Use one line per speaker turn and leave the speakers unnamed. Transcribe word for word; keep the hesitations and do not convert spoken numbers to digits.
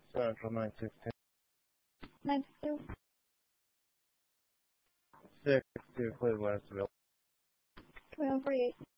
Central nine sixteen.
nine two.
six two, Cleveland, Westville.
twenty-one forty-eight.